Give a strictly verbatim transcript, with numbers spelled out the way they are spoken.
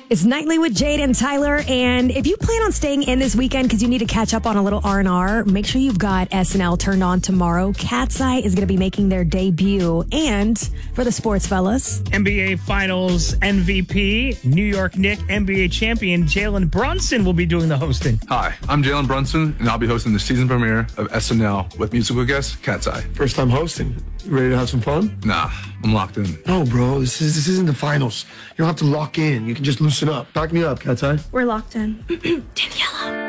It's Nightly with Jade and Tyler, and if you plan on staying in this weekend because you need to catch up on a little R and R, make sure you've got S N L turned on tomorrow. Cat's Eye is going to be making their debut, and for the sports fellas, N B A Finals M V P, New York Knicks N B A champion Jalen Brunson will be doing the hosting. Hi, I'm Jalen Brunson, and I'll be hosting the season premiere of S N L with musical guest Cat's Eye. First time hosting. You ready to have some fun? Nah, I'm locked in. No, bro, this is this isn't the finals. You don't have to lock in. You can just loosen up. Back me up, Cat's Eye. We're locked in. Daniela.